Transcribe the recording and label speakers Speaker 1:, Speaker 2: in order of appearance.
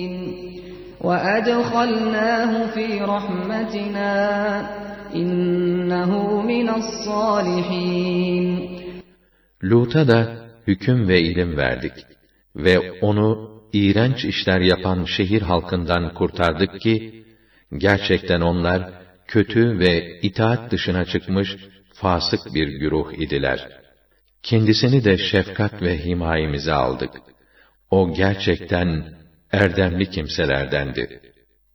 Speaker 1: وَأَدْخَلْنَاهُ فِي رَحْمَتِنَا إِنَّهُ مِنَ الصَّالِحِينَ.
Speaker 2: Lut'a da hüküm ve ilim verdik ve onu iğrenç işler yapan şehir halkından kurtardık ki, gerçekten onlar kötü ve itaat dışına çıkmış fasık bir güruh idiler. Kendisini de şefkat ve himayemize aldık. O gerçekten erdemli kimselerdendi.